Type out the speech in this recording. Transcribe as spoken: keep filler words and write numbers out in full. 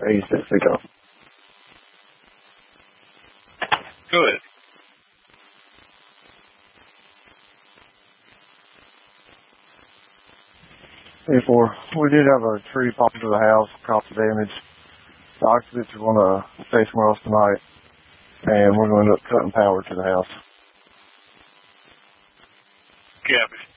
eighty-six Eco. Good. Hey, four. We did have a tree pop into the house, property damage. The occupants are going to stay somewhere else tonight, and we're going to end up cutting power to the house. Copy.